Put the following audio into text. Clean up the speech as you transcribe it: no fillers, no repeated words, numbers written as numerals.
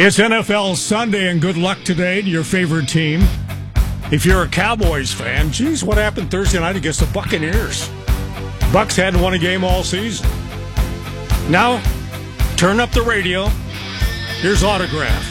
It's NFL Sunday, and good luck today to your favorite team. If you're a Cowboys fan, geez, what happened Thursday night against the Buccaneers? Bucs hadn't won a game all season. Now, turn up the radio. Here's Autograph.